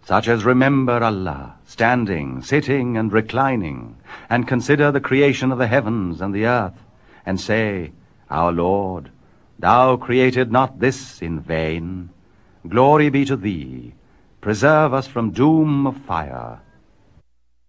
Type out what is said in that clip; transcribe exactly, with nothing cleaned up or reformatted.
such as remember Allah, standing, sitting, and reclining, and consider the creation of the heavens and the earth, and say, Our Lord, Thou created not this in vain. Glory be to Thee. Preserve us from doom of fire,